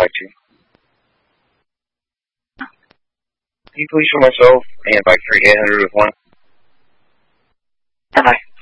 contact you. Can you please show myself and bike 3800 with one? Bye-bye.